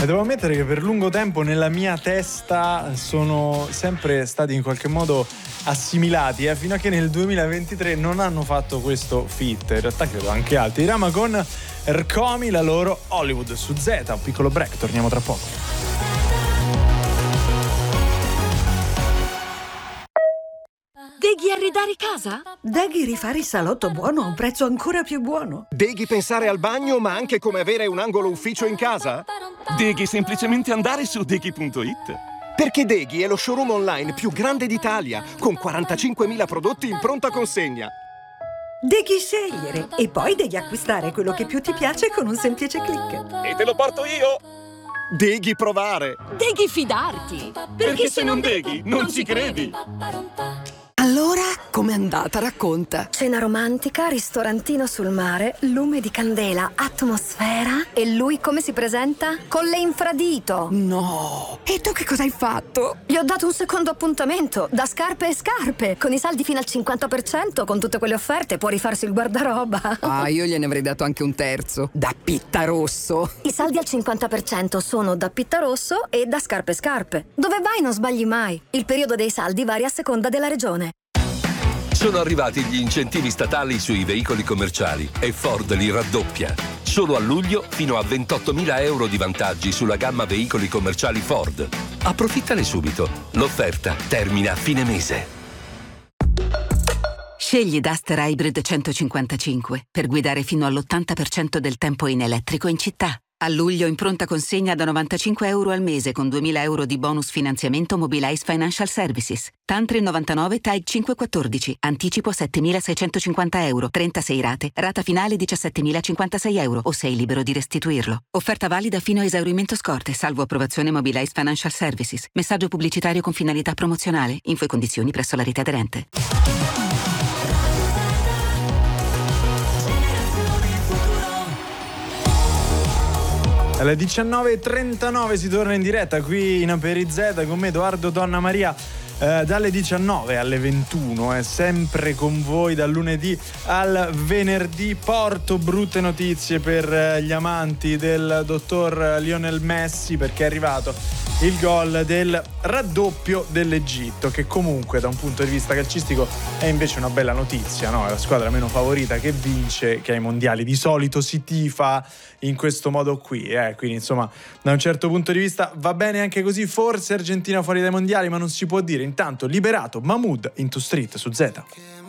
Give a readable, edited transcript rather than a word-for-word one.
Devo ammettere che per lungo tempo nella mia testa sono sempre stati in qualche modo assimilati, fino a che nel 2023 non hanno fatto questo feat. In realtà credo anche altri. Rama con Ercomi, la loro Hollywood su Z. Un piccolo break, torniamo tra poco. Deghi arredare casa? Deghi rifare il salotto buono a un prezzo ancora più buono. Deghi pensare al bagno, ma anche come avere un angolo ufficio in casa? Deghi semplicemente andare su deghi.it. Perché Deghi è lo showroom online più grande d'Italia, con 45.000 prodotti in pronta consegna. Devi scegliere e poi devi acquistare quello che più ti piace con un semplice click. E te lo porto io! Deghi provare! Deghi fidarti! Perché se non deghi, non ci credi! Allora, com'è andata? Racconta. Cena romantica, ristorantino sul mare, lume di candela, atmosfera. E lui come si presenta? Con le infradito. No! E tu che cosa hai fatto? Gli ho dato un secondo appuntamento, da scarpe e scarpe. Con i saldi fino al 50%, con tutte quelle offerte, può rifarsi il guardaroba. Ah, io gliene avrei dato anche un terzo. Da Pittarosso. I saldi al 50% sono da Pittarosso e da scarpe e scarpe. Dove vai non sbagli mai. Il periodo dei saldi varia a seconda della regione. Sono arrivati gli incentivi statali sui veicoli commerciali e Ford li raddoppia. Solo a luglio fino a 28.000 euro di vantaggi sulla gamma veicoli commerciali Ford. Approfittane subito. L'offerta termina a fine mese. Scegli Duster Hybrid 155 per guidare fino all'80% del tempo in elettrico in città. A luglio in pronta consegna da 95 euro al mese con 2.000 euro di bonus finanziamento Mobilize Financial Services. Tantri 99 TAG 514. Anticipo 7.650 euro. 36 rate. Rata finale 17.056 euro o sei libero di restituirlo. Offerta valida fino a esaurimento scorte, salvo approvazione Mobilize Financial Services. Messaggio pubblicitario con finalità promozionale. Info e condizioni presso la rete aderente. Alle 19.39 si torna in diretta qui in Aperi Z con me Edoardo Donna Maria, dalle 19 alle 21, è sempre con voi dal lunedì al venerdì. Porto brutte notizie per gli amanti del dottor Lionel Messi, perché è arrivato il gol del raddoppio dell'Egitto, che comunque da un punto di vista calcistico è invece una bella notizia, no? È la squadra meno favorita che vince, che ai mondiali di solito si tifa in questo modo qui, quindi insomma da un certo punto di vista va bene anche così. Forse Argentina fuori dai mondiali, ma non si può dire. Intanto liberato Mahmood, Into Street su Z.